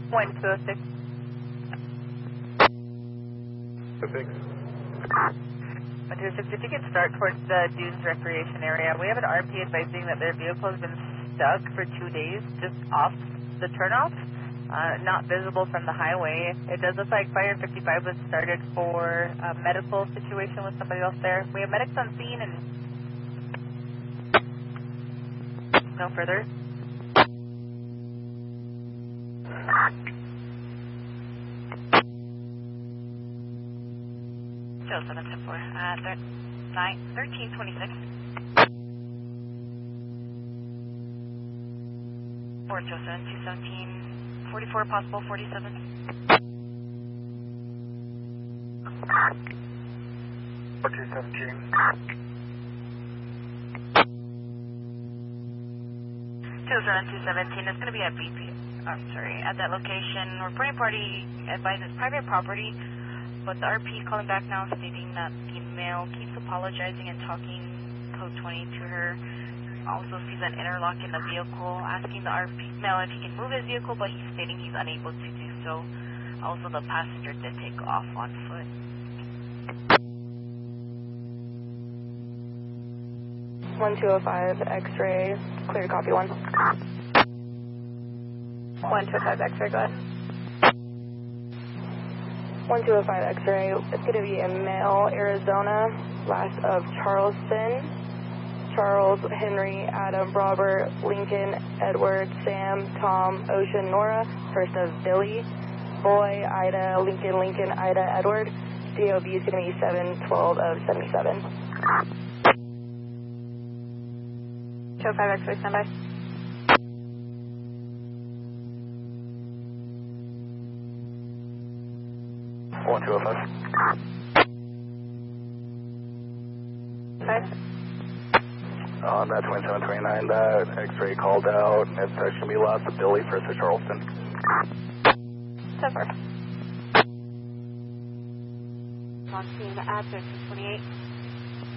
1206. 1206, if you can start towards the Dunes Recreation area. We have an RP advising that their vehicle has been stuck for 2 days just off the turnoff, not visible from the highway. It does look like Fire 55 was started for a medical situation with somebody else there. We have medics on scene and no further. Joe 774, 1326. 407, 217, 44, possible 47. 4217. 217 is going to be at BP. I'm sorry, at that location. Reporting party advises private property, but the RP is calling back now stating that the male keeps apologizing and talking code 20 to her. Also sees an interlock in the vehicle, asking the RP male if he can move his vehicle, but he's stating he's unable to do so. Also, the passenger did take off on foot. One 205 X-ray, clear to copy 1. 125 X-ray, go ahead. 1205 X-ray, it's going to be in Male, Arizona, last of Charleston, Charles, Henry, Adam, Robert, Lincoln, Edward, Sam, Tom, Ocean, Nora, first of Billy, Boy, Ida, Lincoln, Lincoln, Ida, Edward. DOB is going to be 712 of 77. 205 X-ray, standby. One 205. 5. On that 2729, that X-ray called out. It's going to be lost to Billy, first of Charleston. 10-4. On scene at 1328.